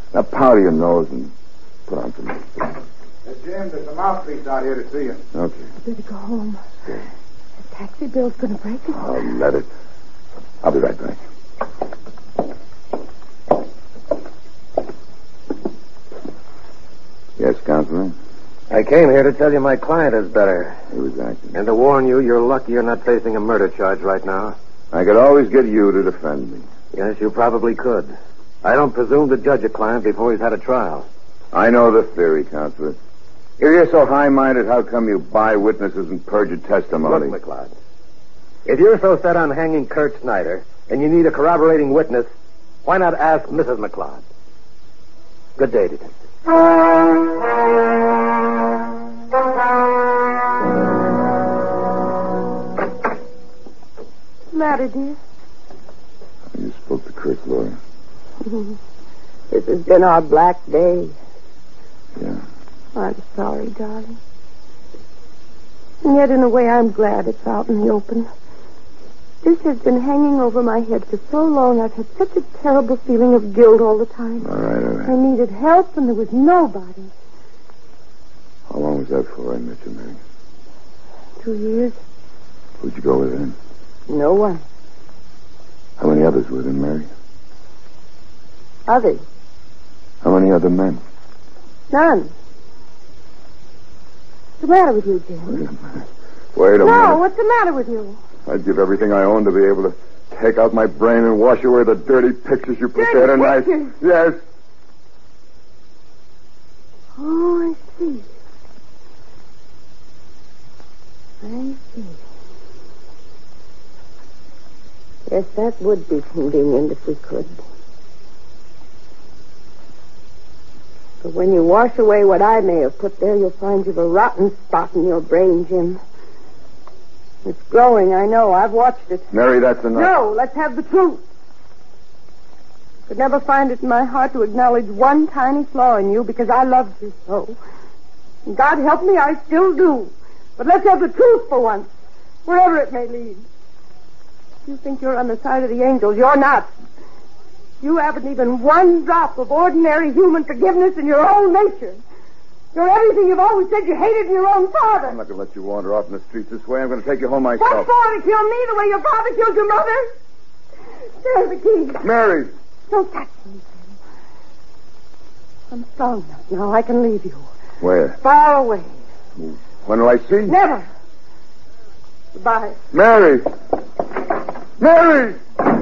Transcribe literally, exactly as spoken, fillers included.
Now powder your nose and put on some lipstick. Hey, Jim, there's a mouthpiece out here to see you. Okay. I better go home. The taxi bill's going to break it. Oh, let it. I'll be right back. Yes, Counselor? I came here to tell you my client is better. He was acting. And to warn you, you're lucky you're not facing a murder charge right now. I could always get you to defend me. Yes, you probably could. I don't presume to judge a client before he's had a trial. I know the theory, Counselor. If you're so high-minded, how come you buy witnesses and perjure testimony? Look, McLeod, if you're so set on hanging Kurt Snyder and you need a corroborating witness, why not ask Missus McLeod? Good day, Detective. What's the matter, dear? You spoke to Kurt's lawyer. This has been our black day. Yeah. I'm sorry, darling. And yet, in a way, I'm glad it's out in the open. This has been hanging over my head for so long. I've had such a terrible feeling of guilt all the time. All right, all right. I needed help, and there was nobody. How long was that for I met you, Mary? Two years. Who'd you go with then? No one. How many others were there, Mary? Others. How many other men? None. What's the matter with you, Jim? Wait a minute. Wait a no, minute. No, what's the matter with you? I'd give everything I own to be able to take out my brain and wash away the dirty pictures you put there tonight. Pictures? Yes. Oh, I see. I see. Yes, that would be convenient if we could. But when you wash away what I may have put there, you'll find you've a rotten spot in your brain, Jim. It's growing, I know. I've watched it. Mary, that's enough. No, let's have the truth. Could never find it in my heart to acknowledge one tiny flaw in you because I loved you so. And God help me, I still do. But let's have the truth for once, wherever it may lead. You think you're on the side of the angels. You're not. You haven't even one drop of ordinary human forgiveness in your own nature. You're everything you've always said you hated in your own father. I'm not going to let you wander off in the streets this way. I'm going to take you home myself. What for? To kill me the way your father killed your mother? There's the key. Mary! Don't touch me, Jim. I'm strong enough now. I can leave you. Where? Far away. When will I see? Never. Goodbye. Mary! Mary!